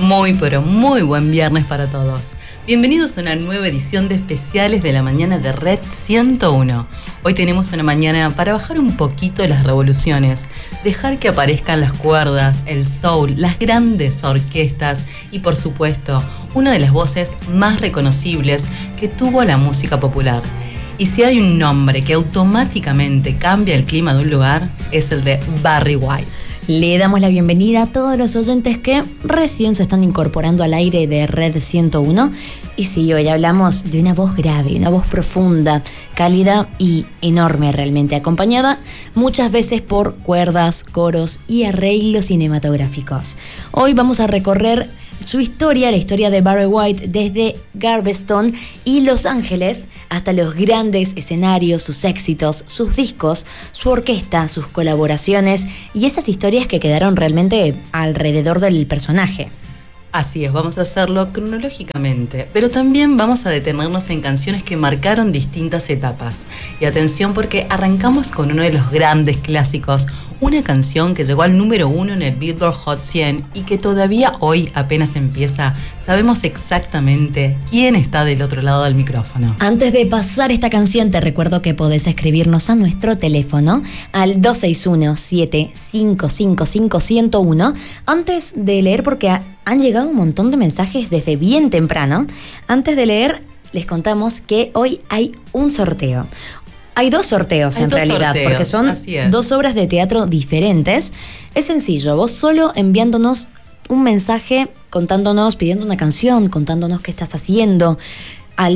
Muy, pero muy buen viernes para todos. Bienvenidos a una nueva edición de especiales de la mañana de Red 101. Hoy tenemos una mañana para bajar un poquito las revoluciones, dejar que aparezcan las cuerdas, el soul, las grandes orquestas y, por supuesto, una de las voces más reconocibles que tuvo la música popular. Y si hay un nombre que automáticamente cambia el clima de un lugar, es el de Barry White. Le damos la bienvenida a todos los oyentes que recién se están incorporando al aire de Red 101. Y sí, hoy hablamos de una voz grave, una voz profunda, cálida y enorme realmente, acompañada muchas veces por cuerdas, coros y arreglos cinematográficos. Hoy vamos a recorrer su historia, la historia de Barry White, desde Galveston y Los Ángeles hasta los grandes escenarios, sus éxitos, sus discos, su orquesta, sus colaboraciones y esas historias que quedaron realmente alrededor del personaje. Así es, vamos a hacerlo cronológicamente, pero también vamos a detenernos en canciones que marcaron distintas etapas. Y atención, porque arrancamos con uno de los grandes clásicos, una canción que llegó al número 1 en el Billboard Hot 100 y que todavía hoy apenas empieza. Sabemos exactamente quién está del otro lado del micrófono. Antes de pasar esta canción, te recuerdo que podés escribirnos a nuestro teléfono al 261-7555-101. Antes de leer, porque han llegado un montón de mensajes desde bien temprano. Antes de leer, les contamos que hoy hay un sorteo. Hay dos sorteos en realidad, porque son dos obras de teatro diferentes. Es sencillo, vos solo enviándonos un mensaje contándonos, pidiendo una canción, contándonos qué estás haciendo, al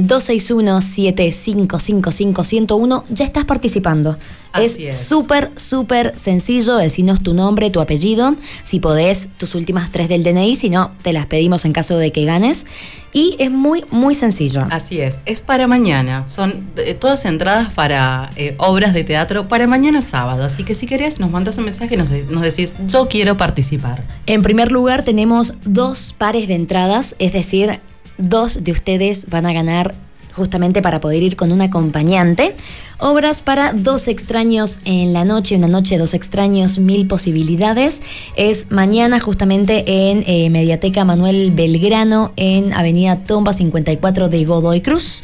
261-7555-101 ya estás participando. Es súper sencillo. Decinos tu nombre, tu apellido, si podés tus últimas 3 del DNI, si no te las pedimos en caso de que ganes, y es muy sencillo. Así es para mañana, son todas entradas para obras de teatro para mañana sábado, así que si querés nos mandas un mensaje y nos decís yo quiero participar. En primer lugar tenemos 2 pares de entradas, es decir, 2 de ustedes van a ganar justamente para poder ir con un acompañante. Obras para 2 extraños en la noche, una noche, 2 extraños, 1000 posibilidades. Es mañana justamente en Mediateca Manuel Belgrano, en Avenida Tomba 54 de Godoy Cruz,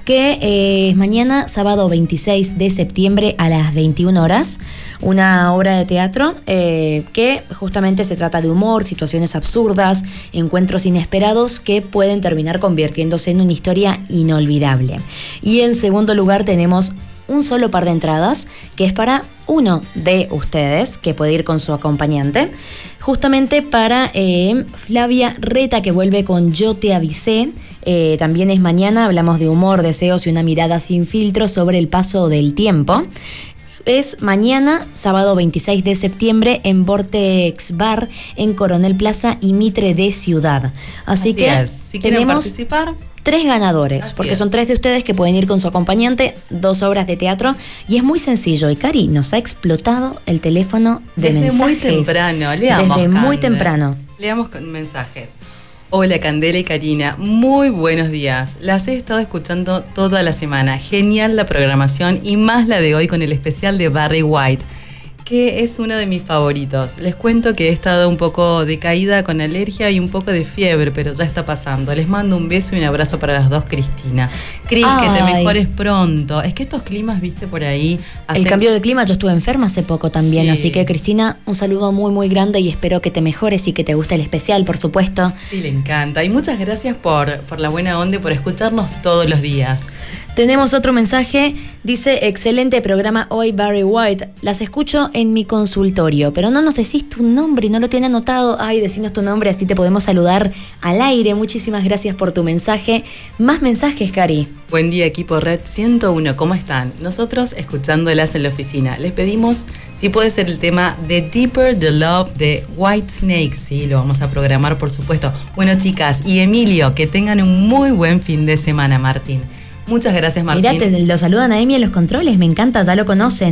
que es mañana, sábado 26 de septiembre a las 21 horas. Una obra de teatro que justamente se trata de humor, situaciones absurdas, encuentros inesperados que pueden terminar convirtiéndose en una historia inolvidable. Y en segundo lugar tenemos un solo par de entradas, que es para uno de ustedes, que puede ir con su acompañante, justamente para Flavia Reta, que vuelve con Yo te avisé. También es mañana, hablamos de humor, deseos y una mirada sin filtro sobre el paso del tiempo. Es mañana, sábado 26 de septiembre, en Vortex Bar, en Coronel Plaza y Mitre de Ciudad. Así que si quieren participar, 3 ganadores, porque son 3 de ustedes que pueden ir con su acompañante, 2 obras de teatro, y es muy sencillo. Y Cari, nos ha explotado el teléfono de mensajes. Desde muy temprano, leamos. Desde muy temprano. Leamos con mensajes. Hola Candela y Karina, muy buenos días. Las he estado escuchando toda la semana. Genial la programación y más la de hoy con el especial de Barry White, que es uno de mis favoritos. Les cuento que he estado un poco decaída con alergia y un poco de fiebre, pero ya está pasando. Les mando un beso y un abrazo para las dos, Cristina. Cris, que te mejores pronto. Es que estos climas, viste, por ahí... El cambio de clima, yo estuve enferma hace poco también, así que Cristina, un saludo muy grande y espero que te mejores y que te guste el especial, por supuesto. Sí, le encanta. Y muchas gracias por la buena onda y por escucharnos todos los días. Tenemos otro mensaje, dice: excelente programa hoy, Barry White. Las escucho en mi consultorio, pero no nos decís tu nombre, no lo tiene anotado. Ay, decinos tu nombre, así te podemos saludar al aire. Muchísimas gracias por tu mensaje. Más mensajes, Cari. Buen día, equipo Red 101, ¿cómo están? Nosotros escuchándolas en la oficina. Les pedimos si puede ser el tema de Deeper the Love de Whitesnake. Sí, lo vamos a programar, por supuesto. Bueno, chicas, y Emilio, que tengan un muy buen fin de semana, Martín. Muchas gracias, Martín. Mirá, lo saludan a Emi en los controles, me encanta, ya lo conocen.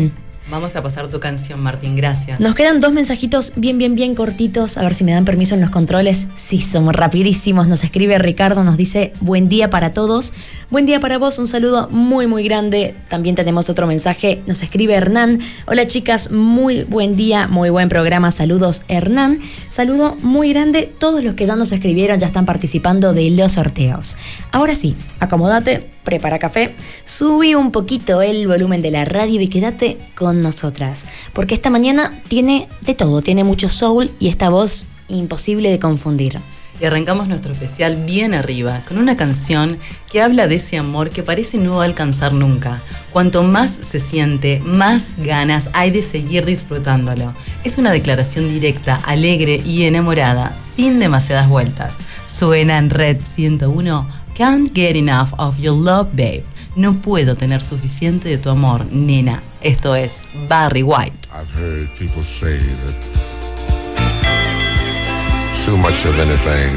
Vamos a pasar tu canción, Martín, gracias. Nos quedan 2 mensajitos bien cortitos, a ver si me dan permiso en los controles. Sí, somos rapidísimos. Nos escribe Ricardo, nos dice: buen día para todos. Buen día para vos, un saludo muy grande. También tenemos otro mensaje, nos escribe Hernán: hola chicas, muy buen día, muy buen programa, saludos Hernán. Saludo muy grande, todos los que ya nos escribieron ya están participando de los sorteos. Ahora sí, acomódate, prepara café, subí un poquito el volumen de la radio y quédate con nosotras, porque esta mañana tiene de todo, tiene mucho soul y esta voz imposible de confundir. Y arrancamos nuestro especial bien arriba, con una canción que habla de ese amor que parece no alcanzar nunca. Cuanto más se siente, más ganas hay de seguir disfrutándolo. Es una declaración directa, alegre y enamorada, sin demasiadas vueltas. Suena en Red 101, Can't Get Enough of Your Love, Babe. No puedo tener suficiente de tu amor, nena. Esto es Barry White. I've heard people say that too much of anything